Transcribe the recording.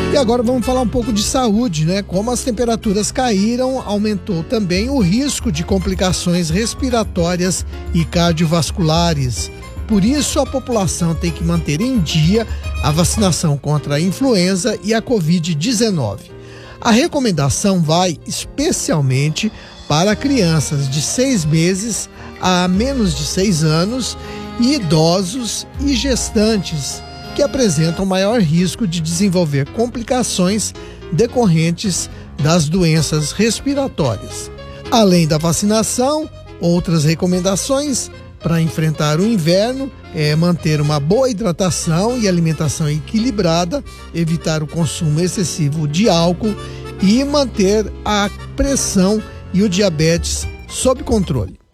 E agora vamos falar um pouco de saúde, né? Como as temperaturas caíram, aumentou também o risco de complicações respiratórias e cardiovasculares. Por isso, a população tem que manter em dia a vacinação contra a influenza e a Covid-19. A recomendação vai especialmente para crianças de 6 meses a menos de 6 anos e idosos e gestantes que apresentam maior risco de desenvolver complicações decorrentes das doenças respiratórias. Além da vacinação, outras recomendações para enfrentar o inverno é manter uma boa hidratação e alimentação equilibrada, evitar o consumo excessivo de álcool e manter a pressão e o diabetes sob controle.